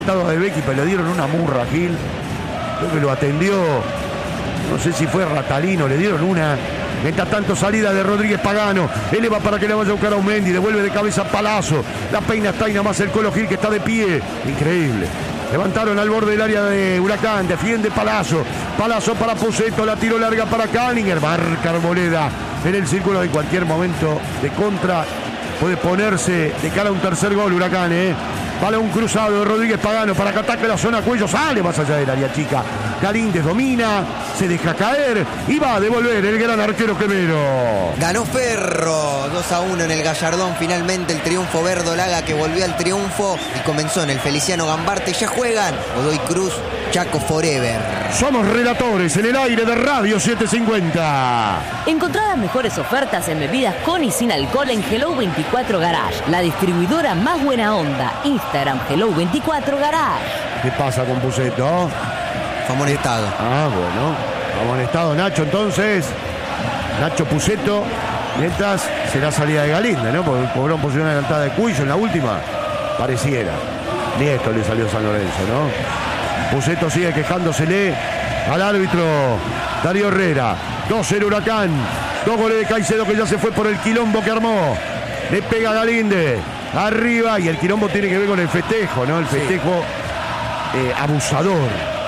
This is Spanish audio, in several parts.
De Becky, pero le dieron una murra a Gil. Creo que lo atendió, no sé si fue Ratalino, le dieron una. Mientras tanto, salida de Rodríguez Pagano, eleva para que le vaya a buscar a Aumendi, devuelve de cabeza a Palazzo, la peina está y nada más el Colo Gil, que está de pie, increíble. Levantaron al borde del área de Huracán, defiende Palazzo, Palazzo para Pusetto, la tiro larga para Cállinger, marca Arboleda en el círculo. En cualquier momento de contra puede ponerse de cara a un tercer gol Huracán, Balón cruzado de Rodríguez Pagano para que ataque la zona cuello, sale más allá del área chica. Galíndez domina, se deja caer y va a devolver el gran arquero Quemero. Ganó Ferro 2-1 en el Gallardón. Finalmente el triunfo verdolaga, que volvió al triunfo y comenzó en el Feliciano Gambarte. Ya juegan Godoy Cruz, Chaco Forever. Somos relatores en el aire de Radio 750. Encontrá las mejores ofertas en bebidas con y sin alcohol en Hello 24 Garage, la distribuidora más buena onda. Instagram Hello 24 Garage. ¿Qué pasa con Pusetto? Fue amonestado. Bueno. Amonestado Nacho entonces. Nacho Pusetto. Mientras será salida de Galíndez, ¿no? Porque cobró en posición adelantada de Cuillo en la última. Pareciera. Ni esto le salió a San Lorenzo, ¿no? Pusetto sigue quejándosele al árbitro Darío Herrera. 2-0 Huracán. 2 goles de Caicedo, que ya se fue por el quilombo que armó. Le pega a Galíndez. Arriba, y el quilombo tiene que ver con el festejo, ¿no? El festejo abusador.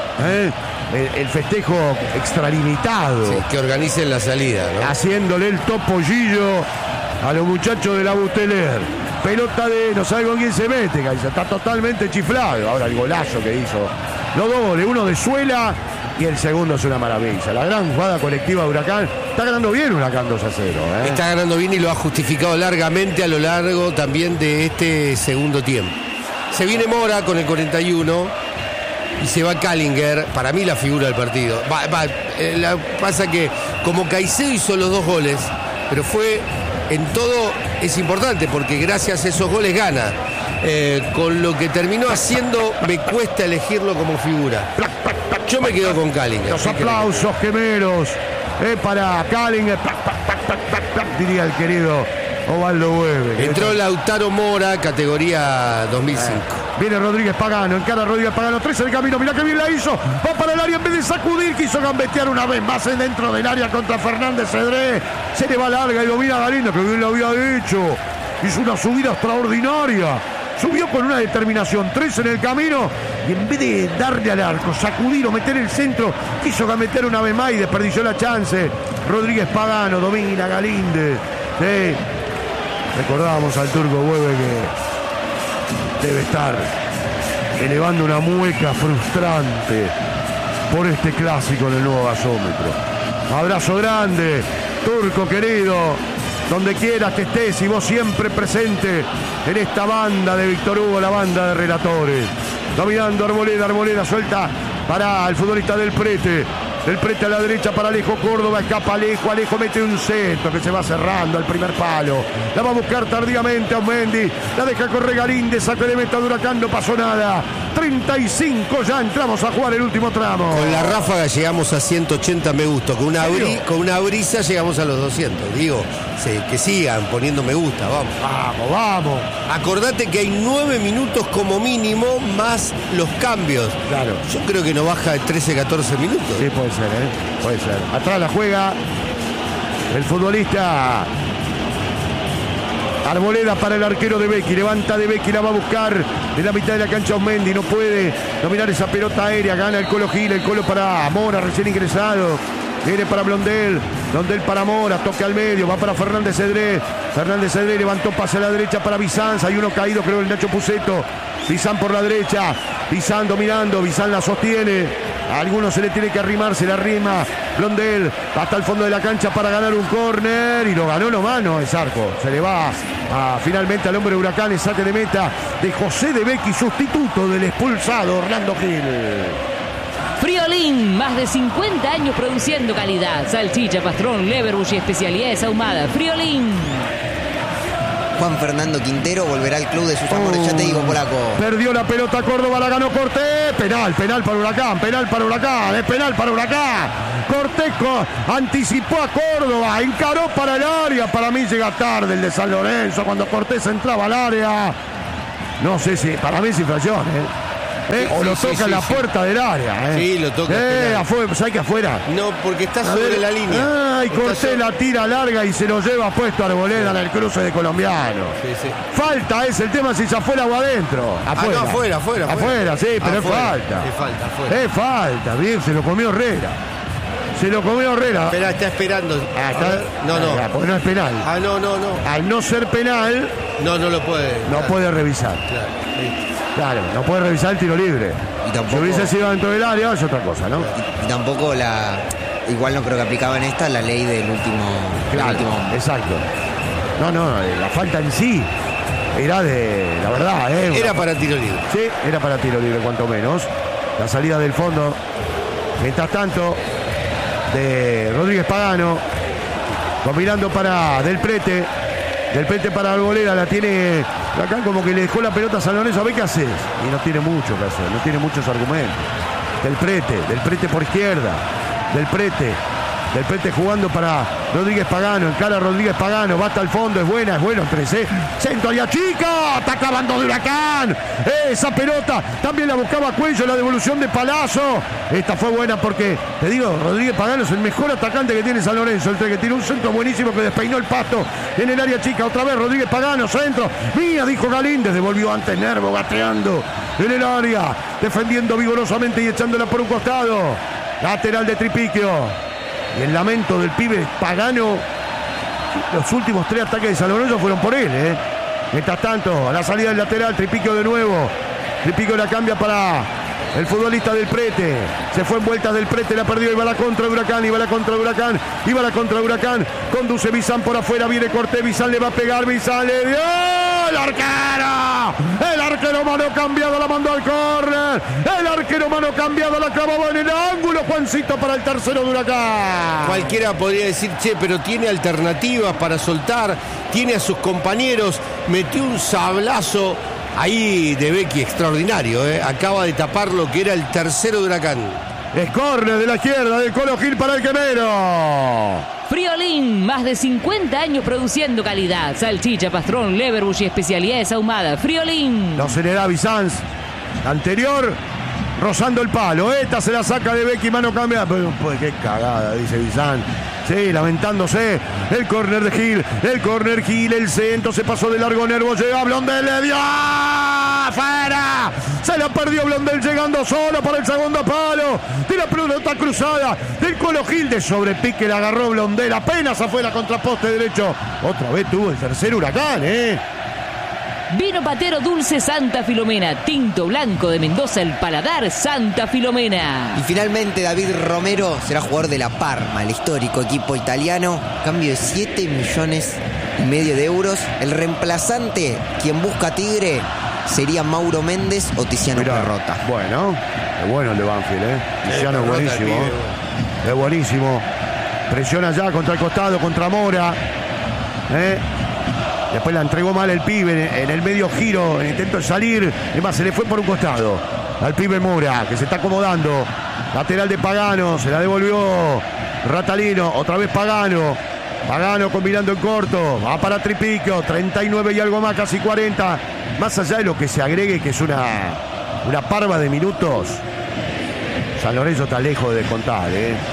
El festejo extralimitado. Sí, que organicen la salida, ¿no? Haciéndole el topollillo a los muchachos de la Buteler. Pelota de no sabe con quién se mete, Caicedo. Está totalmente chiflado. Ahora el golazo que hizo. Los 2 goles, uno de Suela y el segundo es una maravilla. La gran jugada colectiva de Huracán. Está ganando bien Huracán 2-0. Está ganando bien y lo ha justificado largamente a lo largo también de este segundo tiempo. Se viene Mora con el 41 y se va Cállinger, para mí la figura del partido. Pasa que como Caicedo hizo los 2 goles, pero fue en todo, es importante porque gracias a esos goles gana. Con lo que terminó haciendo me cuesta elegirlo como figura. Yo me quedo con Cállinger. Los aplausos gemelos para Cállinger, diría el querido Osvaldo Hueve. Entró Lautaro Mora, categoría 2005. Viene Rodríguez Pagano, encara Rodríguez Pagano, 3 en el camino, mirá que bien la hizo, va para el área en vez de sacudir, quiso gambetear una vez más dentro del área contra Fernández Cedré, se le va larga y domina Galíndez, que bien lo había hecho, hizo una subida extraordinaria, subió con una determinación, 3 en el camino, y en vez de darle al arco, sacudir o meter el centro, quiso gambetear una vez más y desperdició la chance. Rodríguez Pagano, domina Galíndez, sí. Recordábamos al turco Hueve que debe estar elevando una mueca frustrante por este clásico en el nuevo gasómetro. Abrazo grande, turco querido, donde quieras que estés y vos siempre presente en esta banda de Víctor Hugo, la banda de relatores. Dominando Arboleda suelta para el futbolista del Prete. Del Prete a la derecha para Alejo Córdoba, escapa Alejo mete un centro que se va cerrando al primer palo. La va a buscar tardíamente Aumendi, la deja correr Galíndez, saque de meta de Huracán, no pasó nada. 35, ya entramos a jugar el último tramo. Con la ráfaga llegamos a 180 me gusta, con una brisa llegamos a los 200. Digo, que sigan poniendo me gusta, Vamos. Acordate que hay 9 minutos como mínimo más los cambios. Claro. Yo creo que no baja de 13, 14 minutos. Sí, puede ser. Atrás la juega el futbolista Arboleda para el arquero de Becky. Levanta de Becky, la va a buscar en la mitad de la cancha Aumendi. No puede dominar esa pelota aérea. Gana el Colo Gil, el Colo para Mora, recién ingresado. Viene para Blondel para Mora, toque al medio, va para Fernández Cedré. Fernández Cedré levantó, pase a la derecha para Bizanz. Hay uno caído, creo, el Nacho Pusetto. Bizanz por la derecha, Bizanz dominando, Bizanz la sostiene. A algunos se le tiene que arrimar, se le arrima Blondel hasta el fondo de la cancha para ganar un córner y lo ganó nomás, no es arco. Se le va finalmente al hombre de Huracán, el saque de meta de José de Becky, sustituto del expulsado Orlando Gil. Friolín, más de 50 años produciendo calidad. Salchicha, pastrón, leverbush y especialidades ahumadas. Friolín. Juan Fernando Quintero volverá al club de sus amores, ya te digo, polaco. Perdió la pelota Córdoba, la ganó Cortés. Penal para Huracán, es penal para Huracán. Cortés anticipó a Córdoba, encaró para el área. Para mí llega tarde el de San Lorenzo cuando Cortés entraba al área. No sé si, para mí es infracción, O lo toca en la puerta del área. Sí, lo toca. Afuera, pues hay que afuera. No, porque está sobre la línea. Ay, Cortés la tira larga y se lo lleva puesto a Arboleda en el cruce de colombiano. Sí. Falta es el tema si es afuera o adentro. Afuera. No, afuera. Afuera, sí, pero es falta. Afuera. Es falta, bien, se lo comió Herrera. Espera, está esperando. No. Porque no es penal. No. Al no ser penal, No lo puede. no puede revisar. Claro, no puede revisar el tiro libre. Y tampoco, Si hubiese sido dentro del área, es otra cosa, ¿no? y tampoco igual no creo que aplicaba en esta la ley del último. Claro, exacto. No, la falta en sí era de, la verdad, Era para tiro libre. Sí, era para tiro libre, cuanto menos. La salida del fondo, mientras tanto, de Rodríguez Pagano, combinando para Del Prete para Arboleda, la tiene acá como que le dejó la pelota a San Lorenzo. A ver qué haces. Y no tiene mucho que hacer, no tiene muchos argumentos. Del Prete por izquierda, Del Prete jugando para Rodríguez Pagano, encara a Rodríguez Pagano, va hasta el fondo, es bueno entre centro área chica, está acabando de Huracán, esa pelota también la buscaba Cuello, la devolución de Palazzo, esta fue buena porque, te digo, Rodríguez Pagano es el mejor atacante que tiene San Lorenzo, el que tiró un centro buenísimo que despeinó el pasto en el área chica, otra vez Rodríguez Pagano, centro, mía, dijo Galíndez, devolvió antes Nervo, gateando en el área, defendiendo vigorosamente y echándola por un costado, lateral de Tripiquio. Y el lamento del pibe Pagano, los últimos 3 ataques de San Lorenzo fueron por él. Mientras tanto, a la salida del lateral, Tripiquio de nuevo. Tripiquio la cambia para el futbolista Del Prete. Se fue en vueltas Del Prete, la perdió y va la contra de Huracán. Conduce Bizán por afuera, viene Cortés, Bizán le va a pegar, Bizán le dio el arquero. El arquero mano cambiado la mandó al córner. El arquero mano cambiado la clavó en el ángulo. Juancito para el tercero de Huracán. Cualquiera podría decir, pero tiene alternativas para soltar, tiene a sus compañeros, metió un sablazo ahí de Becky extraordinario, acaba de tapar lo que era el tercero de Huracán. Es córner de la izquierda del Colo Gil para el Quemero. Friolín, más de 50 años produciendo calidad. Salchicha, pastrón, leverbush y especialidades ahumadas. Friolín. No se le da a Bizanz. Anterior, rozando el palo. Esta se la saca de Becky, mano cambia. Pero, pues qué cagada, dice Bizanz. Sí, lamentándose. El córner de Gil. El centro se pasó de largo Nervo. Llega Blondel, le dio afuera. Se la perdió Blondel llegando solo para el segundo palo. De la pelota cruzada del Colo Gil de sobrepique. La agarró Blondel. Apenas afuera contra poste derecho. Otra vez tuvo el tercer Huracán, Vino patero dulce Santa Filomena. Tinto blanco de Mendoza, el paladar Santa Filomena. Y finalmente David Romero será jugador de la Parma, el histórico equipo italiano. Cambio de 7,5 millones de euros. El reemplazante, quien busca a Tigre, sería Mauro Méndez o Tiziano Perrotta. Bueno, es bueno el de Banfield, Tiziano es buenísimo. Es buenísimo. Presiona ya contra el costado, contra Mora. Después la entregó mal el pibe en el medio giro, en intento de salir. Es más, se le fue por un costado al pibe Mora, que se está acomodando. Lateral de Pagano, se la devolvió Ratalino. Otra vez Pagano combinando en corto. Va para Tripiquio, 39 y algo más, casi 40. Más allá de lo que se agregue, que es una parva de minutos, San Lorenzo está lejos de descontar,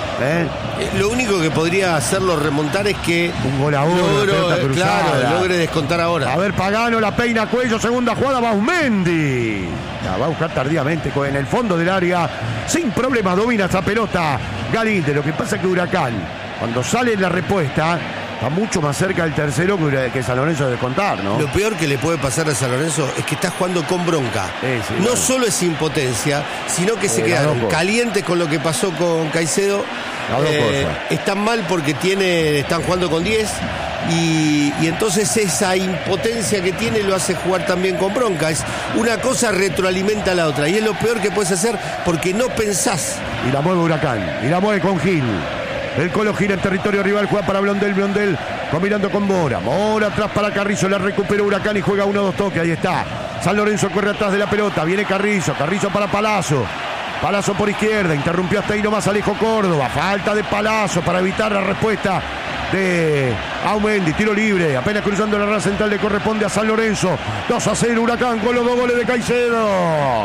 Lo único que podría hacerlo remontar es que un gol a uno, logre descontar ahora. A ver, Pagano la peina Cuello, segunda jugada, Bausmendi. La va a buscar tardíamente en el fondo del área, sin problemas domina esta pelota Galíndez. Lo que pasa es que Huracán, cuando sale en la respuesta, está mucho más cerca del tercero que San Lorenzo de descontar, ¿no? Lo peor que le puede pasar a San Lorenzo es que está jugando con bronca. No solo es impotencia, sino que se quedaron calientes con lo que pasó con Caicedo. Están mal porque están jugando con 10 y entonces esa impotencia que tiene lo hace jugar también con bronca. Es una cosa retroalimenta a la otra y es lo peor que puedes hacer porque no pensás. Y la mueve Huracán, y la mueve con Gil. El Colo gira en territorio rival, juega para Blondel combinando con Mora atrás para Carrizo, la recupera Huracán y juega 1-2 toque, ahí está. San Lorenzo corre atrás de la pelota, viene Carrizo para Palazzo por izquierda, interrumpió hasta ahí nomás Alejo Córdoba, falta de Palazzo para evitar la respuesta de Aumendi, tiro libre, apenas cruzando la red central le corresponde a San Lorenzo. 2-0 Huracán con los 2 goles de Caicedo.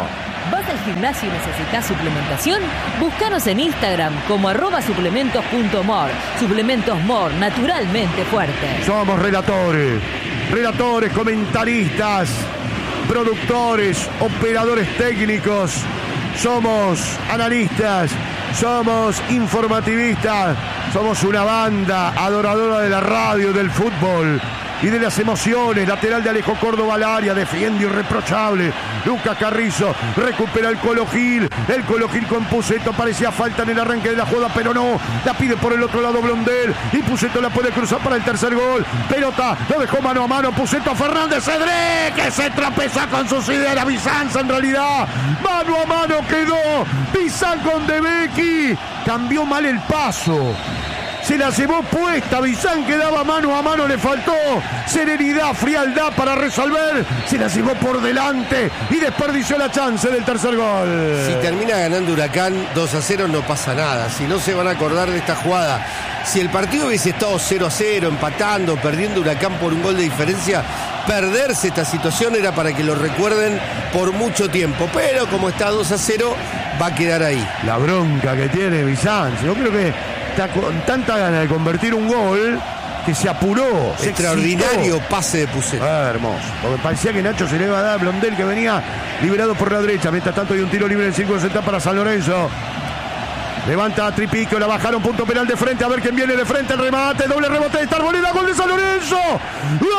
¿Vas al gimnasio y necesitas suplementación? Búscanos en Instagram como @suplementos.mor. Suplementos Mor, naturalmente fuertes. Somos relatores, comentaristas, productores, operadores técnicos. Somos analistas, somos informativistas. Somos una banda adoradora de la radio, del fútbol y de las emociones. Lateral de Alejo Córdoba al área, defiende irreprochable. Lucas Carrizo recupera el Colo Gil. El Colo Gil con Pusetto. Parecía falta en el arranque de la jugada, pero no. La pide por el otro lado Blondel. Y Pusetto la puede cruzar para el tercer gol. Pelota, lo dejó mano a mano. Pusetto Fernández Cedré, que se tropezó con sus ideas. Bizanza en realidad. Mano a mano quedó. Bizán con De Becchi. Cambió mal el paso. Se la llevó puesta, Bizán quedaba mano a mano, le faltó serenidad, frialdad para resolver, se la llevó por delante y desperdició la chance del tercer gol. Si termina ganando Huracán 2-0 no pasa nada, si no se van a acordar de esta jugada. Si el partido hubiese estado 0-0, empatando, perdiendo Huracán por un gol de diferencia, perderse esta situación era para que lo recuerden por mucho tiempo, pero como está 2-0 va a quedar ahí. La bronca que tiene Bizán, yo creo que está con tanta gana de convertir un gol que se apuró. Extraordinario pase de Pusetto. Hermoso, porque parecía que Nacho se le iba a dar a Blondel, que venía liberado por la derecha. Mientras tanto hay un tiro libre en 5 de central para San Lorenzo. Levanta a Tripico, la bajaron, punto penal de frente, a ver quién viene de frente, el remate, doble rebote de Arboleda, gol de San Lorenzo. ¡Gol!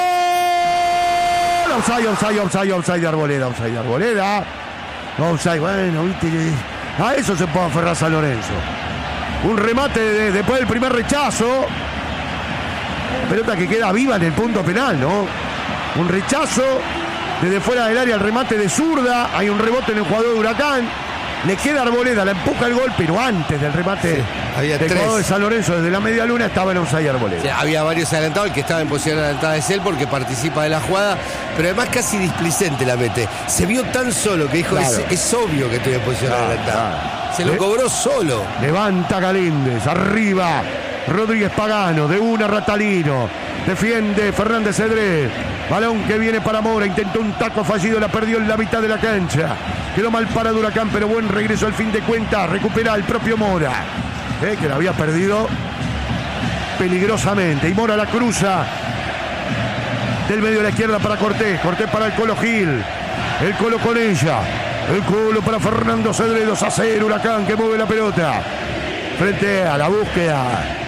Offside de Arboleda, offside, bueno, viste, a eso se puede aferrar San Lorenzo. Un remate después del primer rechazo. Pelota que queda viva en el punto penal, ¿no? Un rechazo desde fuera del área, el remate de zurda. Hay un rebote en el jugador de Huracán. Le queda Arboleda, la empuja el gol, pero antes del remate del jugador de San Lorenzo, desde la media luna, estaba en offside Arboleda. Sí, había varios adelantados, el que estaba en posición adelantada es él porque participa de la jugada, pero además casi displicente la mete. Se vio tan solo que dijo, claro, es obvio que estoy en posición adelantada. Se lo cobró solo. Levanta Galíndez, arriba Rodríguez Pagano, de una Ratalino. Defiende Fernández Cedré. Balón que viene para Mora, intentó un taco fallido, la perdió en la mitad de la cancha. Quedó mal para Huracán, pero buen regreso al fin de cuentas. Recupera el propio Mora, que la había perdido peligrosamente. Y Mora la cruza del medio de la izquierda para Cortés. Cortés para el Colo Gil. El Colo con ella. El Colo para Fernando Cedré, 2-0, Huracán que mueve la pelota. Frente a la búsqueda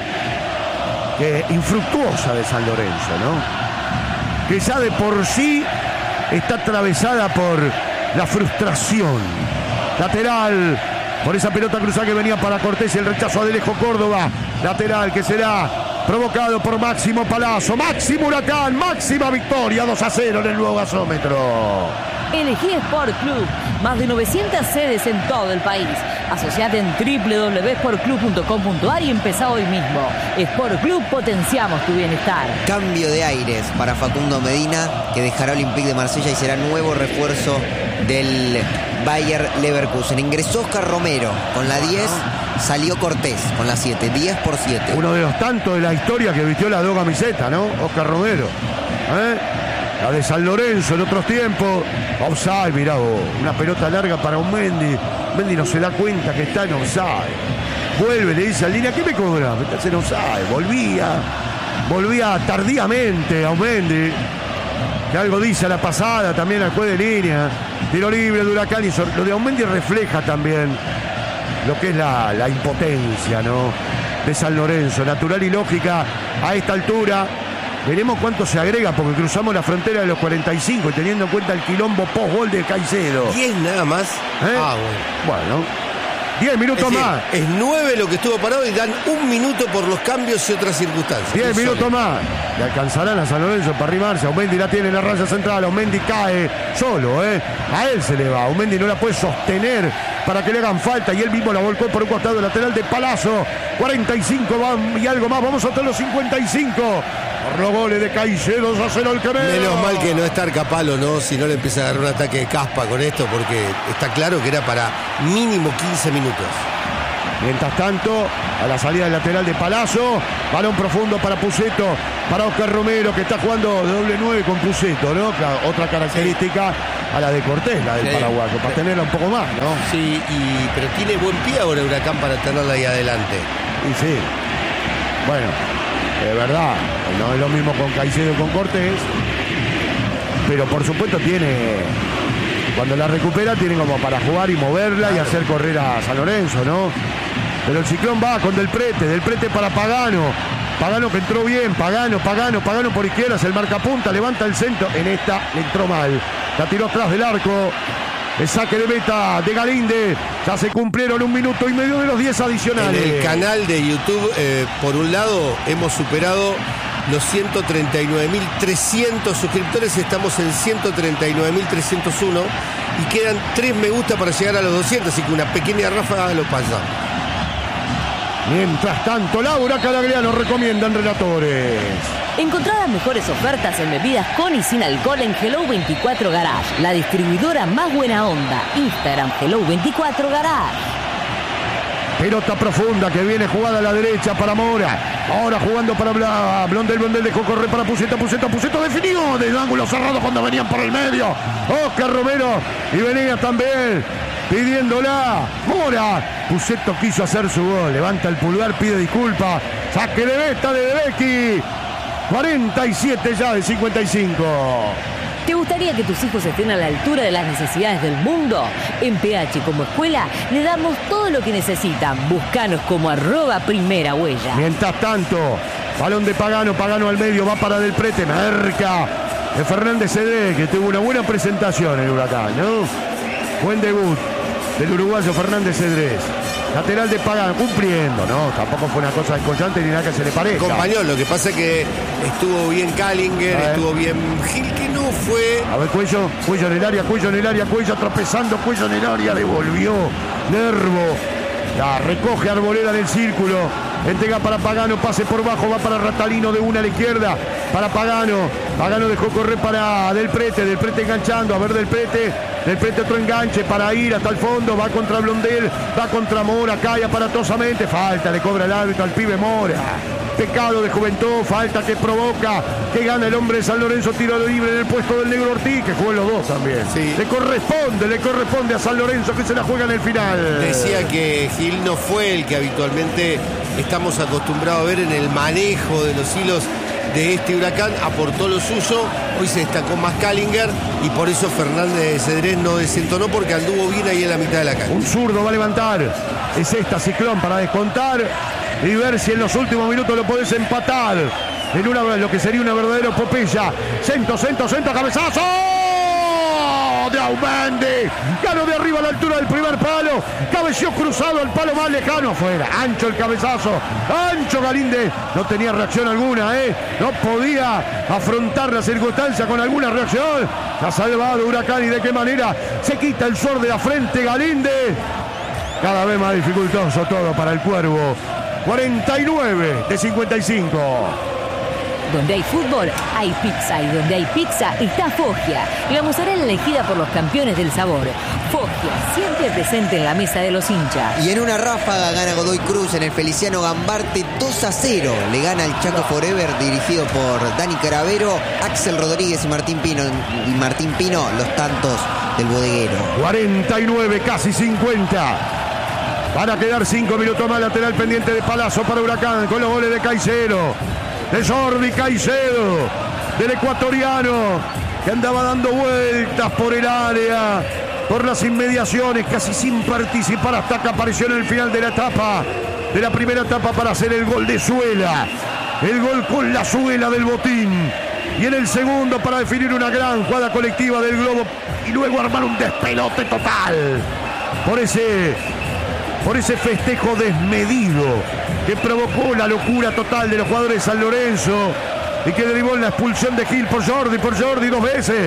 infructuosa de San Lorenzo, ¿no? Que ya de por sí está atravesada por la frustración. Lateral por esa pelota cruzada que venía para Cortés y el rechazo de Alejo Córdoba. Lateral que será provocado por Máximo Palazzo. Máximo Huracán, máxima victoria, 2-0 en el nuevo gasómetro. Elegí Sport Club, más de 900 sedes en todo el país. Asociate en www.sportclub.com.ar y empezá hoy mismo. Sport Club, potenciamos tu bienestar. Cambio de aires para Facundo Medina, que dejará Olympique de Marsella y será nuevo refuerzo del Bayer Leverkusen. Ingresó Oscar Romero con la 10, salió Cortés con la 7, 10/7. Uno de los tantos de la historia que vistió las dos camisetas, ¿no? Oscar Romero. La de San Lorenzo en otros tiempos. Offside, mirá vos. Una pelota larga para un Mendy. Mendy no se da cuenta que está en offside. Vuelve, le dice al línea, ¿qué me cobra? Me estás en offside. Volvía tardíamente a Mendy. Que algo dice a la pasada también al juez de línea. Tiro libre de Huracán. Y lo de Aumendi refleja también lo que es la impotencia, ¿no? De San Lorenzo. Natural y lógica a esta altura. Veremos cuánto se agrega porque cruzamos la frontera de los 45 y teniendo en cuenta el quilombo post-gol de Caicedo. 10 nada más. Bueno, 10 minutos más. Es 9 lo que estuvo parado y dan un minuto por los cambios y otras circunstancias. 10 minutos más. Le alcanzarán a San Lorenzo para arrimarse. Aumendi la tiene en la raya central. Aumendi cae solo, A él se le va. Aumendi no la puede sostener para que le hagan falta y él mismo la volcó por un costado lateral de Palazzo. 45 y algo más. Vamos hasta los 55. Por los goles de Caicedo, 2-0 el Quevedo. Menos mal que no está Arcapalo, ¿no? Si no le empieza a dar un ataque de caspa con esto, porque está claro que era para mínimo 15 minutos. Mientras tanto, a la salida del lateral de Palazzo, balón profundo para Pusetto, para Oscar Romero, que está jugando de doble 9 con Pusetto, ¿no? Otra característica a la de Cortés, la del paraguayo, para tenerla un poco más, ¿no? Sí, pero tiene buen pie ahora Huracán para tenerla ahí adelante. Y sí. Bueno, de verdad, no es lo mismo con Caicedo y con Cortés, pero por supuesto cuando la recupera tiene como para jugar y moverla y hacer correr a San Lorenzo, ¿no? Pero el Ciclón va con Del Prete para Pagano que entró bien, Pagano por izquierda, es el marcapunta, levanta el centro, en esta le entró mal, la tiró atrás del arco, el saque de meta de Galíndez, ya se cumplieron 1 minuto y medio de los 10 adicionales. En el canal de YouTube, por un lado, hemos superado los 139.300 suscriptores, estamos en 139.301 y quedan 3 me gusta para llegar a los 200, así que una pequeña ráfaga lo pasa. Mientras tanto, Laura Calagrea nos recomiendan relatores. Encontrá las mejores ofertas en bebidas con y sin alcohol en Hello 24 Garage, la distribuidora más buena onda. Instagram Hello 24 Garage. Pelota profunda que viene jugada a la derecha para Mora. Ahora jugando para Blondel dejó correr para Puceta definió del ángulo cerrado cuando venían por el medio. Oscar Romero y venía también pidiéndola Mora. Pucetto quiso hacer su gol, levanta el pulgar, pide disculpas. Saque de meta de Becky. 47 ya de 55. ¿Te gustaría que tus hijos estén a la altura de las necesidades del mundo? En PH como escuela le damos todo lo que necesitan. Búscanos como @primerahuella. Mientras tanto, balón de Pagano al medio, va para Del Prete, marca de Fernández Cedré, que tuvo una buena presentación en Huracán, ¿no? Buen debut del uruguayo Fernández Cedrés. Lateral de Pagano, cumpliendo, ¿no? Tampoco fue una cosa descollante ni nada que se le parezca. Compañón, lo que pasa es que estuvo bien Callinger, estuvo bien Gil, que no fue. A ver, Cuello en el área, Cuello tropezando, Cuello en el área, devolvió Nervo. La recoge Arboleda del círculo. Entrega para Pagano, pase por bajo, va para Ratalino de una a la izquierda. Para Pagano dejó correr para Del Prete enganchando, a ver Del Prete otro enganche para ir hasta el fondo, va contra Blondel, va contra Mora, cae aparatosamente, falta, le cobra el árbitro al pibe Mora. Pecado de juventud, falta que provoca, que gana el hombre de San Lorenzo, tiro libre en el puesto del Negro Ortiz, que jugó los dos también. Sí. Le corresponde a San Lorenzo que se la juega en el final. Decía que Gil no fue el que habitualmente estamos acostumbrados a ver en el manejo de los hilos de este Huracán, aportó lo suyo, hoy se destacó más Callinger y por eso Fernández Cedrés no desentonó porque anduvo bien ahí en la mitad de la cancha. Un zurdo va a levantar, es esta Ciclón para descontar y ver si en los últimos minutos lo podés empatar en lo que sería una verdadera epopeya. Centro, cabezazo de Aumendi, ganó de arriba a la altura del primer palo, cabeció cruzado al palo más lejano, afuera, ancho el cabezazo, ancho Galíndez, no tenía reacción alguna, no podía afrontar la circunstancia con alguna reacción. Se ha salvado Huracán y de qué manera, se quita el sor de la frente Galíndez, cada vez más dificultoso todo para el Cuervo. 49 de 55. Donde hay fútbol, hay pizza. Y donde hay pizza, está Foggia. La mozzarella elegida por los campeones del sabor. Foggia, siempre presente en la mesa de los hinchas. Y en una ráfaga gana Godoy Cruz en el Feliciano Gambarte 2-0. Le gana el Chaco Forever, dirigido por Dani Caravero, Axel Rodríguez y Martín Pino. Los tantos del bodeguero. 49, casi 50. Van a quedar 5 minutos más, lateral pendiente de Palazzo para Huracán, con los goles de Caicedo. De Jordi Caicedo, del ecuatoriano, que andaba dando vueltas por el área, por las inmediaciones, casi sin participar hasta que apareció en el final de la primera etapa para hacer el gol de suela, el gol con la suela del botín, y en el segundo para definir una gran jugada colectiva del Globo y luego armar un despelote total por ese festejo desmedido que provocó la locura total de los jugadores de San Lorenzo y que derivó en la expulsión de Gil por Jordi dos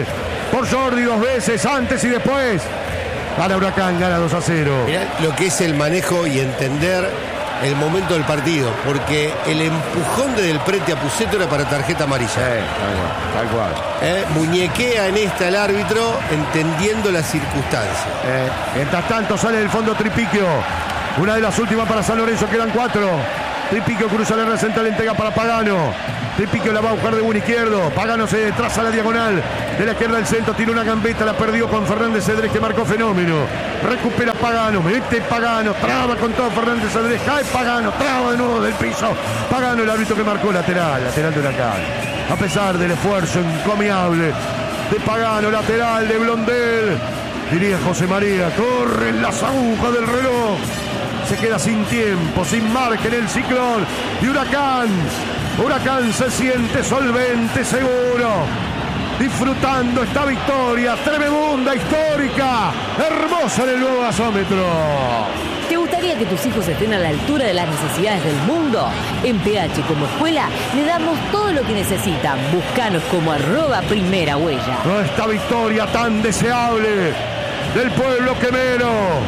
veces, antes y después. Gana Huracán, gana 2-0. Mirá lo que es el manejo y entender el momento del partido, porque el empujón de Del Prete a Pucetto era para tarjeta amarilla. Tal cual. Muñequea en esta el árbitro, entendiendo las circunstancias. Mientras tanto sale del fondo Tripiquio. Una de las últimas para San Lorenzo, quedan 4. Tripiquio cruza la red central, entrega para Pagano. Tripiquio la va a buscar de buen izquierdo. Pagano se traza la diagonal de la izquierda al centro. Tiene una gambeta, la perdió con Fernández Cedrés, que marcó fenómeno. Recupera Pagano, mete Pagano, traba con todo Fernández Cedrés, cae Pagano, traba de nuevo del piso. Pagano, el árbitro que marcó lateral de Huracán. A pesar del esfuerzo encomiable de Pagano, lateral de Blondel. Diría José María, corren las agujas del reloj. Se queda sin tiempo, sin margen el Ciclón. Y Huracán se siente solvente, seguro. Disfrutando esta victoria tremenda, histórica, hermosa en el nuevo gasómetro. ¿Te gustaría que tus hijos estén a la altura de las necesidades del mundo? En PH como escuela le damos todo lo que necesitan. Búscanos como @primerahuella. Esta victoria tan deseable del pueblo quemero,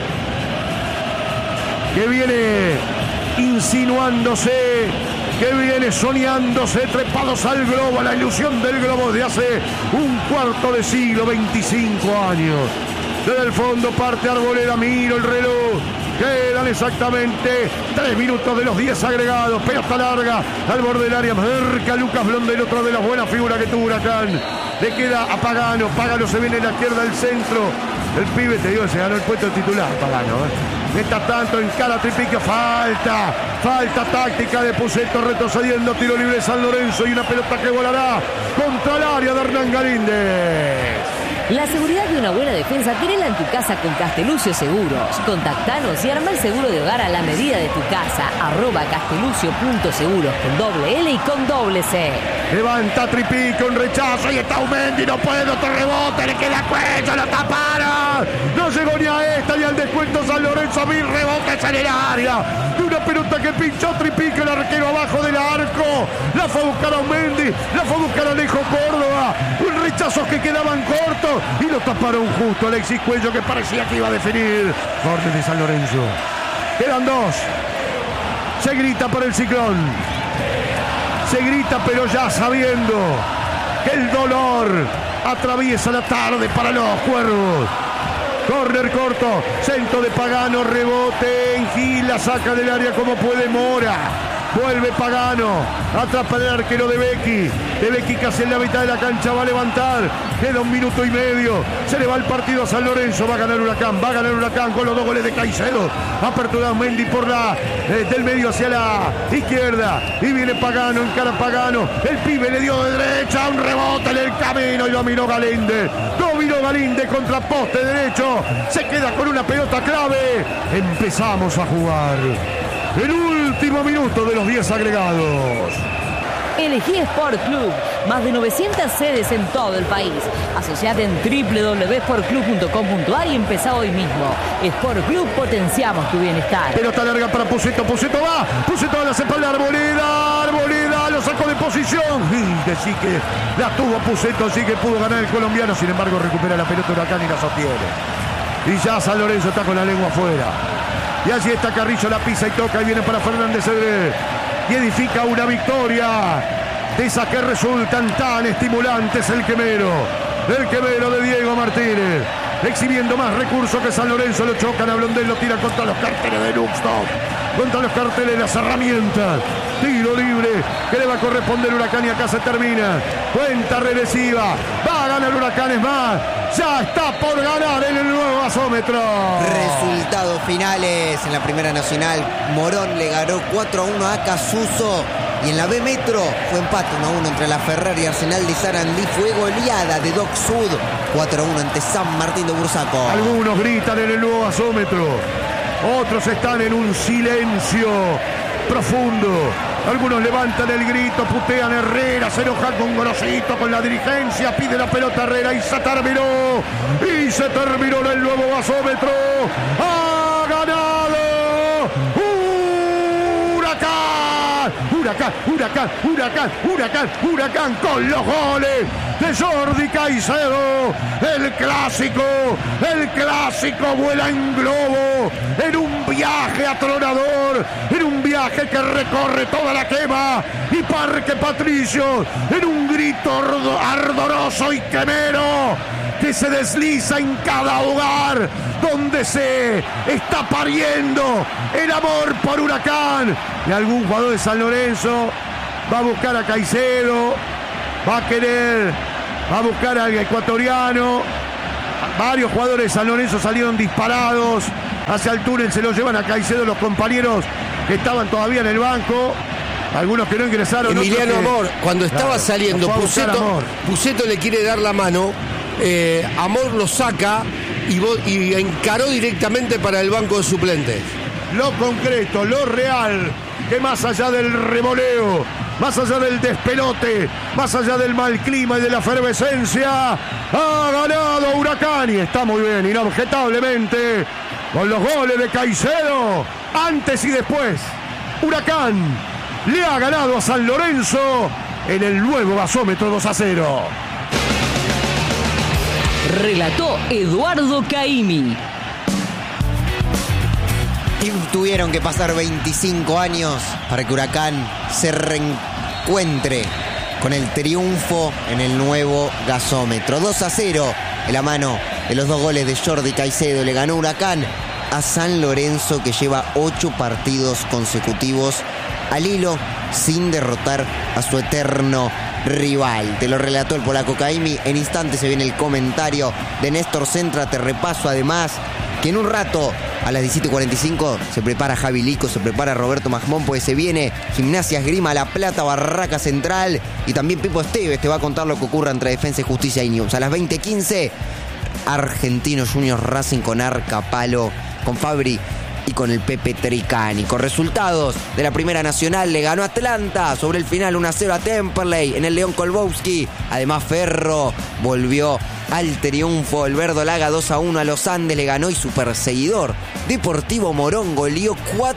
que viene insinuándose, que viene soñándose, trepados al globo, a la ilusión del globo de hace un cuarto de siglo, 25 años. Desde el fondo parte Arboleda, miro el reloj. Quedan exactamente 3 minutos de los 10 agregados. Pelota larga al borde del área. Marca Lucas Blondel, otra de las buenas figuras que tuvo Huracán. Le queda a Pagano. Pagano se viene a la izquierda del centro. El pibe, te digo, se ganó el puesto titular, Pagano. Mientras tanto, en cada Tripiquio, falta táctica de Pusetto, retrocediendo, tiro libre de San Lorenzo y una pelota que volará contra el área de Hernán Galíndez. La seguridad de una buena defensa tenela en tu casa con Castelucio Seguros. Contactanos y arma el seguro de hogar a la medida de tu casa. @castelucio.seguros con doble L y con doble C. Levanta Tripiquio, un rechazo, y está Aumendi, no puede, otro rebote, le queda cuello, lo taparon. No llegó ni a esta ni al descuento San Lorenzo, 1000 rebotes en el área. De una pelota que pinchó Tripiquio, el arquero abajo del arco. La fue a buscar Aumendi, la fue a buscar Alejo Córdoba. Un rechazo que quedaban cortos y lo taparon justo Alexis Cuello, que parecía que iba a definir. Corte de San Lorenzo. Quedan 2. Se grita por el Ciclón. Se grita, pero ya sabiendo que el dolor atraviesa la tarde para los Cuervos. Corner corto, centro de Pagano, rebote en Gil, la saca del área como puede Mora. Vuelve Pagano, atrapa el arquero de Becky. De Becky casi en la mitad de la cancha, va a levantar. Queda 1 minuto y medio. Se le va el partido a San Lorenzo. Va a ganar Huracán con los 2 goles de Caicedo. Apertura Mendy por del medio hacia la izquierda. Y viene Pagano, encara Pagano. El pibe le dio de derecha, un rebote en el camino y dominó Galíndez. Dominó Galíndez contra poste derecho. Se queda con una pelota clave. Empezamos a jugar. El último minuto de los 10 agregados. Elegí Sport Club. Más de 900 sedes en todo el país. Asociate en www.sportclub.com.ar y empezá hoy mismo. Sport Club, potenciamos tu bienestar. Pelota larga para Pusetto. Pusetto va a la espalda. Arboleda lo sacó de posición. Y decí que la tuvo Pusetto, así que pudo ganar el colombiano. Sin embargo, recupera la pelota Huracán y la sostiene. Y ya San Lorenzo está con la lengua afuera. Y allí está Carrillo, la pisa y toca y viene para Fernández Cedrés. Y edifica una victoria de esas que resultan tan estimulantes. El quemero de Diego Martínez, exhibiendo más recursos que San Lorenzo. Lo chocan a Blondel, lo tiran contra los carteles de Luxton, contra los carteles de las herramientas. Tiro libre que le va a corresponder Huracán y acá se termina. Cuenta regresiva, va a ganar Huracán, es más, ya está por ganar en el nuevo gasómetro. Resultados finales en la Primera Nacional. Morón le ganó 4-1 a Casuso. Y en la B Metro fue empate 1-1 entre la Ferrari y Arsenal de Sarandí. Fue goleada de Doc Sud 4-1 ante San Martín de Bursaco. Algunos gritan en el nuevo gasómetro, otros están en un silencio profundo. Algunos levantan el grito, putean a Herrera, se enojan con Gorosito, con la dirigencia, pide la pelota a Herrera y se terminó. Y se terminó el nuevo gasómetro. ¡Ha ganado Huracán con los goles de Jordi Caicedo! El clásico vuela en globo, en un viaje atronador, en un viaje que recorre toda la Quema y Parque Patricios, en un grito ardoroso y quemero. que se desliza en cada hogar donde se está pariendo el amor por Huracán. Y algún jugador de San Lorenzo va a buscar a Caicedo, va a buscar al ecuatoriano. Varios jugadores de San Lorenzo salieron disparados hacia el túnel, se lo llevan a Caicedo los compañeros que estaban todavía en el banco. Algunos que no ingresaron. Emiliano Amor, cuando estaba saliendo, Pusetto le quiere dar la mano, Amor lo saca y encaró directamente para el banco de suplentes. Lo concreto, lo real, que más allá del revoleo, más allá del despelote, más allá del mal clima y de la efervescencia, ha ganado Huracán y está muy bien, inobjetablemente, con los goles de Caicedo, antes y después. Huracán le ha ganado a San Lorenzo en el nuevo gasómetro 2-0. Relató Eduardo Caimi. Y tuvieron que pasar 25 años para que Huracán se reencuentre con el triunfo en el nuevo gasómetro. 2-0 en la mano de los 2 goles de Jordi Caicedo. Le ganó Huracán a San Lorenzo, que lleva 8 partidos consecutivos al hilo sin derrotar a su eterno rival. Te lo relató el polaco Caimi. En instantes se viene el comentario de Néstor Centra. Te repaso además que en un rato, a las 17:45, se prepara Javi Lico, se prepara Roberto Majmón, pues se viene Gimnasia Esgrima La Plata, Barraca Central, y también Pipo Esteves te va a contar lo que ocurre entre Defensa y Justicia y News. A las 20:15, Argentinos Juniors Racing con Arca Palo, con Fabri y con el Pepe Tricani. Con resultados de la Primera Nacional, le ganó Atlanta sobre el final 1-0 a Temperley en el León Kolbowski. Además, Ferro volvió al triunfo. El Verdolaga 2-1 a Los Andes le ganó, y su perseguidor Deportivo Morón goleó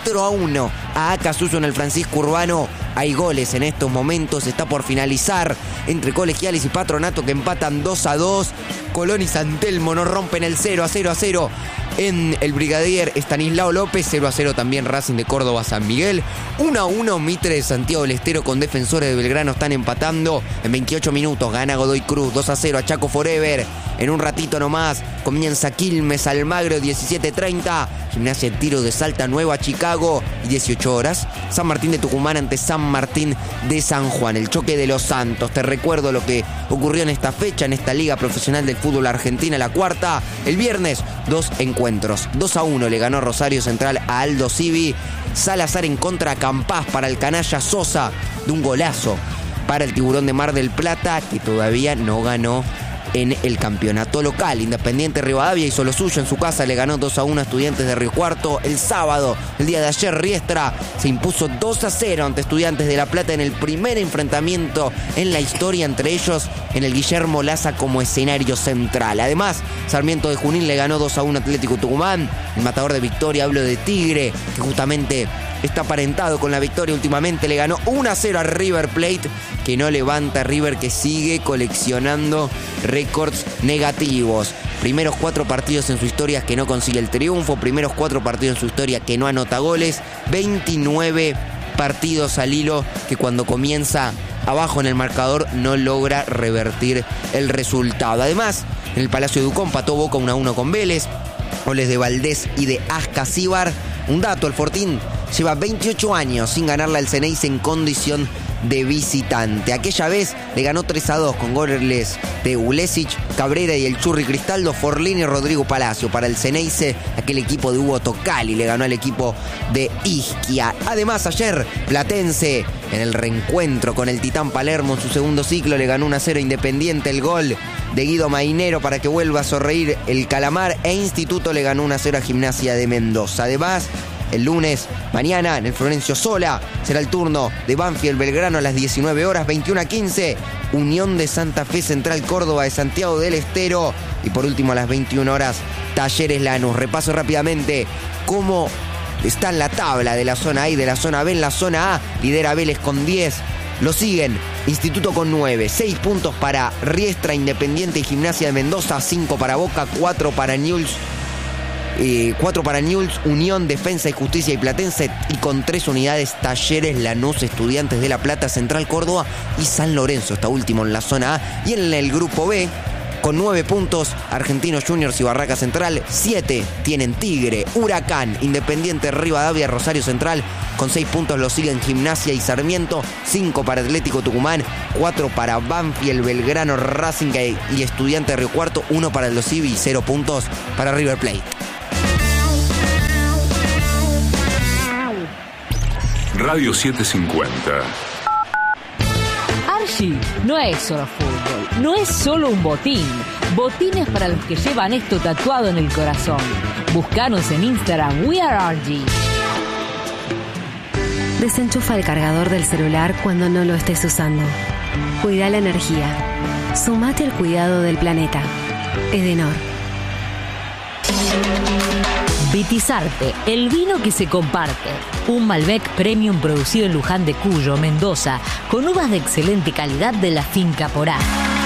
4-1 a Acasuso en el Francisco Urbano. Hay goles en estos momentos, está por finalizar entre Colegiales y Patronato, que empatan 2-2. Colón y San Telmo no rompen el 0-0 en el Brigadier Estanislao López. 0-0 también Racing de Córdoba San Miguel. 1-1 Mitre de Santiago del Estero con Defensores de Belgrano están empatando. En 28 minutos gana Godoy Cruz 2-0 a Chaco Forever. En un ratito nomás comienza Quilmes Almagro 17:30. Gimnasia Tiro de Salta Nueva Chicago, y 18 horas San Martín de Tucumán ante San Martín de San Juan. El choque de los Santos. Te recuerdo lo que ocurrió en esta fecha, en esta Liga Profesional del Fútbol Argentina, la cuarta. El viernes, 2 encuentros. 2-1 le ganó Rosario Central a Aldo Civi. Salazar en contra a Campás para el canalla Sosa, de un golazo para el Tiburón de Mar del Plata, que todavía no ganó en el campeonato local. Independiente Rivadavia hizo lo suyo en su casa, le ganó 2-1 a Estudiantes de Río Cuarto. El sábado, el día de ayer, Riestra se impuso 2-0 ante Estudiantes de La Plata en el primer enfrentamiento en la historia entre ellos, en el Guillermo Laza como escenario central. Además, Sarmiento de Junín le ganó 2-1 a Atlético Tucumán. El matador de Victoria, hablo de Tigre, que justamente está aparentado con la victoria últimamente, le ganó 1-0 a River Plate, que no levanta. River, que sigue coleccionando récords negativos. Primeros 4 partidos en su historia que no consigue el triunfo, primeros 4 partidos en su historia que no anota goles, 29 partidos al hilo que cuando comienza abajo en el marcador no logra revertir el resultado. Además, en el Palacio Ducó empató Boca 1-1 con Vélez, goles de Valdés y de Ascasíbar. Un dato, el Fortín lleva 28 años sin ganarle al Ceneice en condición de visitante. Aquella vez le ganó 3-2 con goles de Ulesic, Cabrera y el Churri Cristaldo, Forlín y Rodrigo Palacio. Para el Ceneice, aquel equipo de Hugo Tocali le ganó al equipo de Ischia. Además, ayer Platense, en el reencuentro con el Titán Palermo en su segundo ciclo, le ganó 1-0 Independiente. El gol de Guido Mainero para que vuelva a sonreír el Calamar, e Instituto le ganó 1-0 a Gimnasia de Mendoza. Además, el lunes, mañana, en el Florencio Sola, será el turno de Banfield Belgrano a las 19 horas, 21:15, Unión de Santa Fe Central Córdoba de Santiago del Estero. Y por último, a las 21 horas, Talleres Lanús. Repaso rápidamente cómo está en la tabla de la zona A y de la zona B. En la zona A lidera Vélez con 10. Lo siguen Instituto con 9, 6 puntos para Riestra, Independiente y Gimnasia de Mendoza, 5 para Boca, 4 para Newell's. 4 para Newell's, Unión, Defensa y Justicia y Platense, y con 3 unidades Talleres, Lanús, Estudiantes de La Plata, Central Córdoba y San Lorenzo, está último en la zona A. Y en el grupo B, con 9 puntos. Argentinos Juniors y Barraca Central. 7 tienen Tigre, Huracán, Independiente Rivadavia, Rosario Central. Con 6 puntos lo siguen Gimnasia y Sarmiento. 5 para Atlético Tucumán. 4 para Banfield, Belgrano, Racing y Estudiantes de Río Cuarto. 1 para el Civi y 0 puntos para River Plate. Radio 750. Archie no es solo fútbol, no es solo un botín. Botines para los que llevan esto tatuado en el corazón. Búscanos en Instagram, We Are Archie. Desenchufa el cargador del celular cuando no lo estés usando. Cuida la energía. Sumate al cuidado del planeta. Edenor. Vitizarte, el vino que se comparte. Un Malbec Premium producido en Luján de Cuyo, Mendoza, con uvas de excelente calidad de la finca Porá.